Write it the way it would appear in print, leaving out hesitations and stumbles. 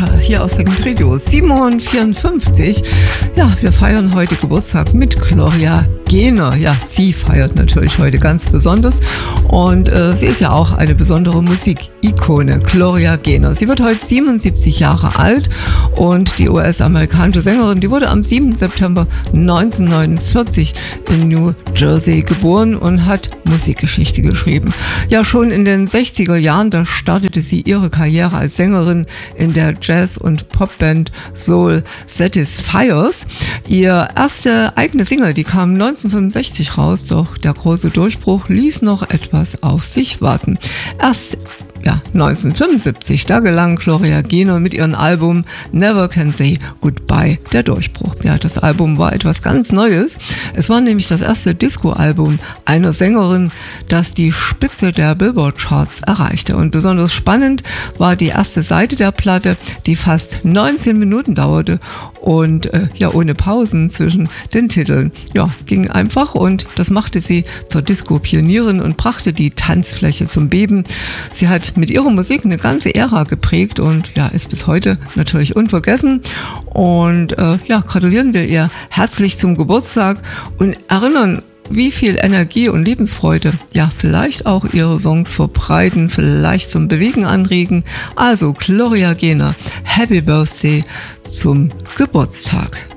hier auf Second Radio 7:54. Ja, wir feiern heute Geburtstag mit Gloria Gaynor. Ja, sie feiert natürlich heute ganz besonders und sie ist ja auch eine besondere Musikikone, Gloria Gaynor. Sie wird heute 77 Jahre alt und die US-amerikanische Sängerin, die wurde am 7. September 1949 in New Jersey geboren und hat Musikgeschichte geschrieben. Ja, schon in den 60er Jahren, da startete sie ihre Karriere als Sängerin in der Jazz- und Popband Soul Satisfiers. Ihr erste eigene Single, die kam 1965 raus, doch der große Durchbruch ließ noch etwas auf sich warten. Erst 1975, da gelang Gloria Gaynor mit ihrem Album Never Can Say Goodbye der Durchbruch. Ja, das Album war etwas ganz Neues. Es war nämlich das erste Disco-Album einer Sängerin, das die Spitze der Billboard-Charts erreichte. Und besonders spannend war die erste Seite der Platte, die fast 19 Minuten dauerte und ohne Pausen zwischen den Titeln. Ja, ging einfach und das machte sie zur Disco-Pionierin und brachte die Tanzfläche zum Beben. Sie hat mit ihrer Musik eine ganze Ära geprägt und ist bis heute natürlich unvergessen. Und gratulieren wir ihr herzlich zum Geburtstag und erinnern, wie viel Energie und Lebensfreude, vielleicht auch ihre Songs verbreiten, vielleicht zum Bewegen anregen. Also Gloria Gaynor, Happy Birthday zum Geburtstag.